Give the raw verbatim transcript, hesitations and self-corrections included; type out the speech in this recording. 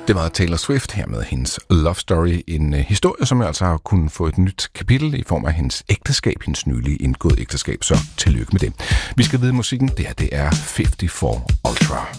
Det var Taylor Swift her med hendes Love Story, en uh, historie, som altså har kunnet få et nyt kapitel i form af hendes ægteskab, hendes nylige indgået ægteskab, så tillykke med det. Vi skal vide musikken, det her det er femoghalvfjerds Ultra.